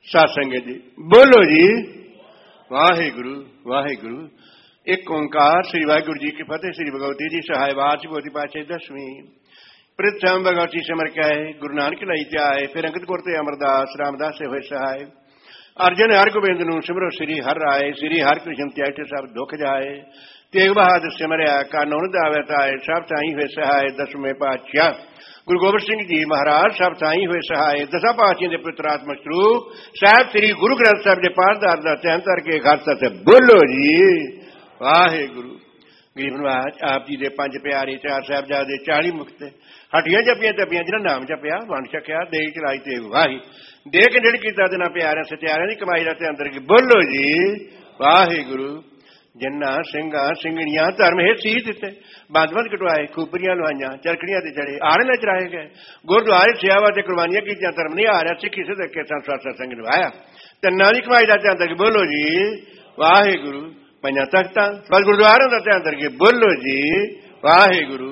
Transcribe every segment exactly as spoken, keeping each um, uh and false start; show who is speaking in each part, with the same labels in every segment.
Speaker 1: साध संगत जी बोलो जी वाहिगुरु वाहिगुरु। एक ओंकार श्री वाहिगुरु जी की फतेह। श्री भगवती जी सहाय वाच बोधि पाचे दसवीं प्रथम भगवती समर क्या है गुरु नानक लई त्याए। फिर अंगत कोरते अमरदास रामदास से हुए सहाय। अर्जन हर गोबिंद नूं सिमरो श्री हर राय। श्री हर कृष्ण त्याटे सब दुख जाए। तेग बहादुर सिमरिया कानून दावत आए। सब ताई हुए सहाय दसवें पातशाह गुरु गोबिंद सिंह जी महाराज सब ताई हुए सहाय। दसा पातशाह के पुत्रात्मक स्वरूप साहब श्री गुरु ग्रंथ साहब के पाठदार का ध्यान करके खालसा से बोलो जी वाहे गुरु। गरीब नवाज आप जी के पंज प्यारे चार साहबजादे चाली मुक्त हटिया जपिया जपिया जिन्हें नाम जपिया वंड छकिया दे चलाई ते वाही दे के निड़ किया दिना प्यारे सत्यारे की कमाई रहते अंदर की बोलो जी वाहे गुरु। जिन्ना सिंगा सिंगड़ियां धर्म हे सी दिते बंद बंद कटवाए खूपरियां लवाइया चरखड़ियां ते चढ़े आड़े न चराए गए गुरुद्वारे सेवा ते कुर्बानियां की धर्म नहीं आ रहा सिखी से के सत्संग निभाया तिना की कमाई रहते अंदर की बोलो जी वाहे गुरु। पंजा तख्त पर गुरुद्वारों का ध्यान करके बोलो जी वाहे गुरु।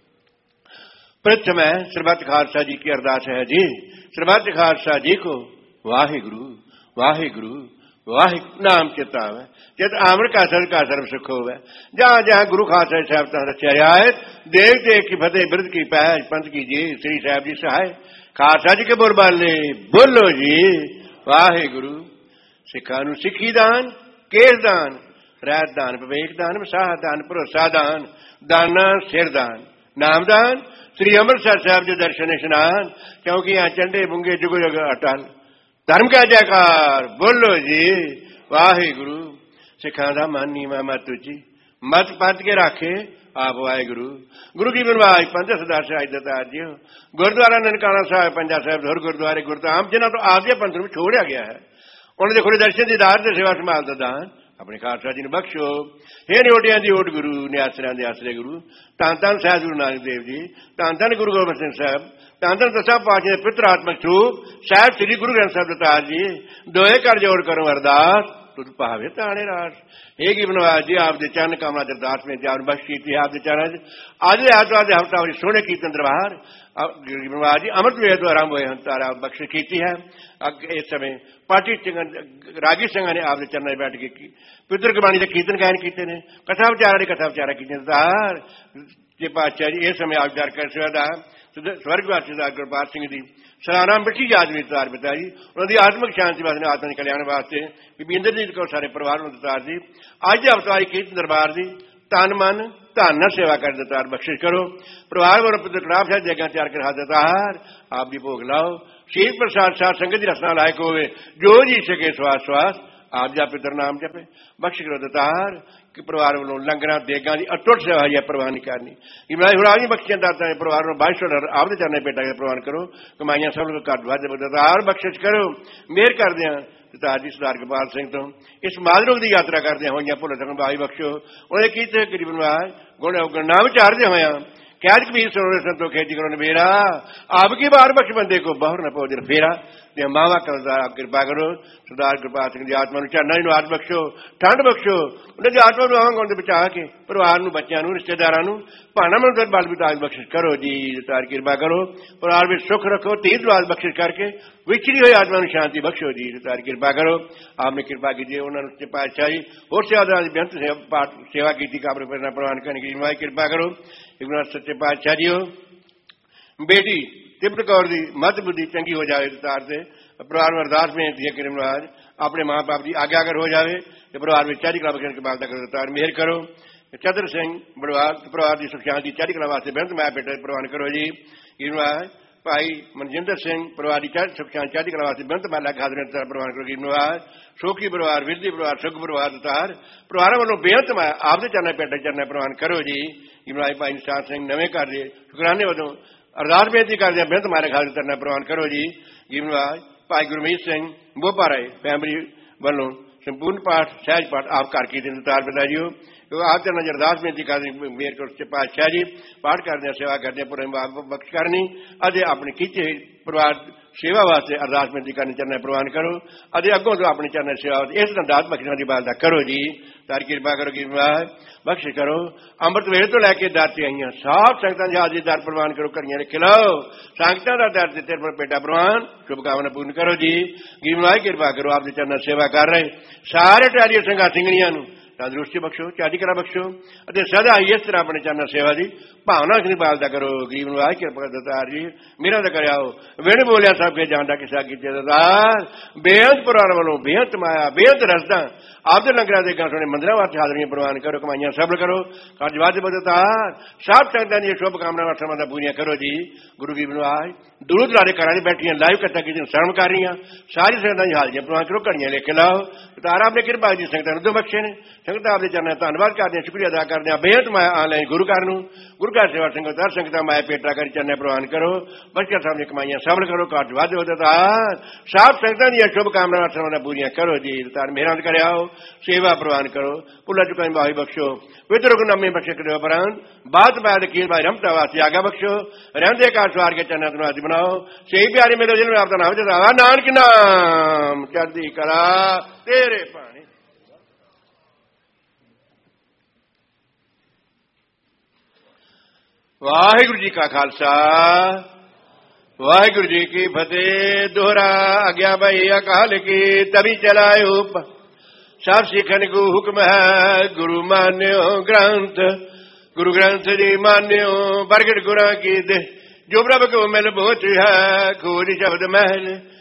Speaker 1: प्रथम है सरबत खालसा जी की अरदास है जी। सरबत खालसा जी को वाहे गुरु वाहे गुरु वाहे नाम चेताव चित आमर का सर का सर्व सुख हो। जहां जहां गुरु खालसा साहब रचा रियायत देव देव की फतेह बिरद की पैज पंथ की जी श्री साहब जी सहाय खालसा जी के बोरबाले बोलो जी वाहे गुरु। सिखा नूं सिखी दान केस दान रैत दान विवेक दान विसाह दान भरोसा दान दाना सिर दान नाम दान श्री अमृतसर साहब के दर्शन स्नान क्योंकि यहाँ चंडे बुंगे जुग जुग अटल धर्म का जयकार बोलो जी वाहे गुरु। सिखा दा मन नीवा मत उची मत पद के राखे आप वाहे गुरु। गुरु की बनवाज पंथ सरदार साहिब दतार जी गुरुद्वारा ननकाना साहब पंजा साहब होर गुरुद्वारे गुरधाम जिन्हों तो आपके पंथ में छोड़िया गया है उन्होंने खुले दर्शन दीदार से सेवा संभाल का दान अपने खालसा जी ने बख्शो। हे निओटिया की ओट गुरु निआसरिया के आसरे गुरु धन धन साहब गुरु नानक देव जी धन धन गुरु गोबिंद सिंह साहब धन धन दसा पातशाह के पितरात्मक स्वरूप साहब श्री गुरु ग्रंथ साहब दतार जी दोए कर जोड़ करो अरदास तुझ पावे ताने रास। हे की बनवाज जी आप चरण कामना अरदास में जान बख्श की आपके चरण अज ऐतवार के हफ्ता सोने कीर्तन दरबार बनवाज जी अमृत वेद आरंभ हुए तारा बख्श की है। इस समय पार्टी रागी संघा ने आपके चरणों में बैठ के पितृ गुरबाणी के कीर्तन गायन किए ने कथा विचारा ने कथा विचारा की पातशाह जी इस समय आगदार कर सेवादार स्वर्गवासी सरदार गुरपाल सिंह जी सलाना मिठी याद में तार पिता जी उन्होंने आत्मिक शांति वास्ते आत्मिक कल्याण वास्ते बीबी इंद्रजीत कौर सारे परिवार में दतार जी अज अवतारी कीर्तन दरबार जी तन मन धन सेवा कर दतार बख्शिश करो। परिवार वालों पुत्र कलाब साहब जगह तैयार कर दतार आप भी भोग लाओ। शीख प्रसाद साध संगत जी रसना लायक होवे जो जी सके श्वास श्वास आप जा पितर नाम जपे बख्श करो दतार कि परिवार वालों लंगर देगा की अटुट सेवा है प्रवान करनी हुराजी बख्शियां दाता परिवार बाईश्वर आपके चरण पेटा के प्रवान करो कमाइया सब घट वध दतार बख्शिश करो मेहर कर दिया दतार जी सरदार गोपाल सिंह तो इस माधरोग की यात्रा करदे होइया भुल सकन भाई बख्शो उन्हें कीते गरीब नवाज गुण अवगण नाम चारदे होया कैद कबीर सरोवर संतो खेती करो नबेरा अब की बार बख्श बंदे को बहुर न पौधे फेरा मावा करदार आप कृपा करो। सरदार कृपाल सिंह जी आत्मा चरणा आद बख्शो ठंड बख्शो उन्हें आत्मा आवांग बचा के परिवार बच्चों रिश्तेदारों भाना मन बल बिताज बख्शिश करो जी तार कृपा करो। परिवार में सुख रखो तीज द्वार बख्शिश करके विछड़ी हुई आत्मा शांति बख्शो जी तार कृपा करो। आपने कृपा कीजिए उन्होंने पातशाह जी होर सेवा बेहंत सेवा की प्रवान करने की कृपा करो। सच्चे पातशाह जी हो बेटी तिब्बत कौर की मत बुद्धि चंगी हो जाए तार से परिवार में अरदास में आज अपने माँ बाप की आज्ञा अगर हो जाए तो परिवार में चारी कला बख्शण की बात करो तार मेहर करो। चतर सिंह बड़वाल परिवार की सुख शांति चारी कला वास्ते बेहद माया बेटे प्रवान करो जी। भाई मनजिंदर सिंह परिवार की सुख शांति चारी कला वास्ते बेहद माला खादर प्रवान करो। गिरनवाज सोखी परिवार विरदी परिवार सुख परिवार तार परिवार वालों बेहद माया आपके चरण पेटे चरण प्रवान करो जी। गिरनवाज भाई निशान सिंह नवे कर दिए शुकराने वालों अरदास बेनती कर दिया बेहद मारे खादर चरण प्रवान करो जी। गिरनवाज भाई गुरमीत सिंह बोपा राय फैमिली वालों संपूर्ण पाठ सहज पाठ आप कर की तार पिता जी हो। आप चरण च अरदास बेनती करनी मेरे को सच्चे पातशाह जी पाठ करदे सेवा करदे पूरे बख्श करनी अते अपने खिचे परिवार सेवा वास्ते अरदास बेनती करनी चरण प्रवान करो अते अगों तो अपनी चरण सेवा इस दात बख्शण की बात करो जी तारी कृपा करो कि बख्श करो अमृत वेले तो लैके दाते आई सब संगतां हाजिर दर प्रवान करो घड़ियां खिलाओ संगतां दा दर ते तेरे पेटा प्रवान शुभकामना पूर्ण करो जी गिरवाई कृपा करो आपकी चरण सेवा कर रहे सारे टहरी संघा सिंगणियां नूं तंदुरुस्ती बख्शो चढ़ी कला बख्शो अते सदा ही इस तरह अपने चरण सेवा की भावना की पालदा करो गरीब नूं आए कृपा दतार जी मेरा तो कराओ विण बोलिया सब के जानदा किसा कीते दतार बेअंत परिवार वालों बेअंत माया बेअंत रसदा आपदे लंगरां दे गां सोने मंदिरां वास्ते हाजरियां प्रवान करो कमाइयां सफल करो कर्ज वाद बदतार सब संगतां दी शुभ कामनावां समादा पूरियां करो जी गुरु गरीब नूं आए दूर दराजे घरां च बैठियां लाइव कथा की शर्म कर रही सारी संगतां दी हाजरियां प्रवान करो घड़ियां लिख लाओ तारा अपने कृपा दी संगतां नूं बख्शे ने संगतां आपदे चरणों धन्नवाद करदे शुक्रिया अदा करदे बेहद माया ऑनलाइन गुरु घर नूं गुरु घर सेवा संगत हर संगतां माया पेटा कर चरण प्रवान करो बख्शिया साहब दी कमाइयां सफल करो कार्ज वाद वधार सब संगतां दी शुभ कामनावां समादा पूरियां करो जी तार मेहरबान करओ सेवा प्रवान करो भुला चुकाई माफी बख्शो पवित्र गुरनामे बख्शे करो परान बात बाद कील भाई रमता वास्ते आगा बख्शो रहंदे कार सवार के चरण धन्यवाद बनाओ सही प्यारे मेरे जिन्हें आपका नाम जता नानक नाम चढ़दी कला तेरे पानी वाहिगुरु जी का खालसा वाहिगुरु जी की फतेह दोहरा आज्ञा भाई अकाल की तभी चलाए उप सब सिखन को हुक्म है गुरु मान्यो ग्रंथ गुरु ग्रंथ जी मान्यो बरगट गुरा की दे जो प्रभ को मिल बोच है खोज शब्द महल